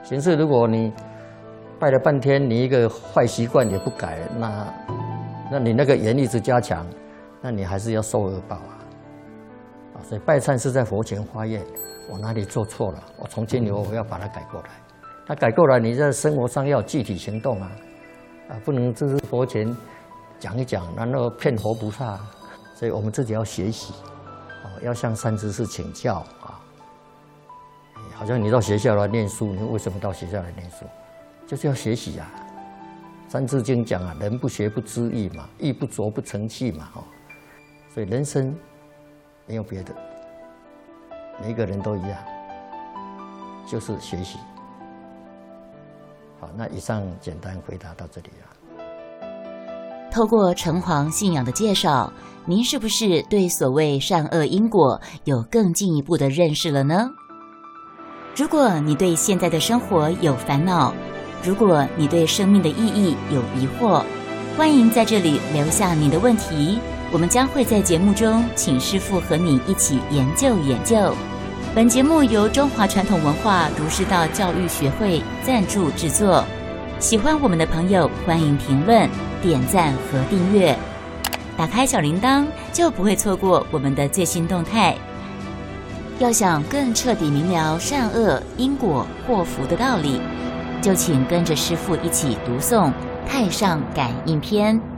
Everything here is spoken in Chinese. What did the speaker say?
前世如果你拜了半天，你一个坏习惯也不改，那你那个缘一直加强，那你还是要受恶报啊！所以拜忏是在佛前发愿，我哪里做错了，我从今以后我要把它改过来。它改过来，你在生活上要具体行动啊！不能只是佛前讲一讲，然后骗活菩萨。所以我们自己要学习，要向善知识请教啊！好像你到学校来念书，你为什么到学校来念书？就是要学习啊！《三字经》讲啊，人不学不知义嘛，义不琢不成器嘛，所以人生没有别的，每一个人都一样，就是学习。好，那以上简单回答到这里了。 透过城隍信仰的介绍，您是不是对所谓善恶因果有更进一步的认识了呢？如果你对现在的生活有烦恼，如果你对生命的意义有疑惑，欢迎在这里留下您的问题，我们将会在节目中请师父和你一起研究研究。本节目由中华传统文化儒释道教育学会赞助制作。喜欢我们的朋友，欢迎评论、点赞和订阅，打开小铃铛就不会错过我们的最新动态。要想更彻底明了善恶因果祸福的道理，就请跟着师父一起读诵《太上感应篇》。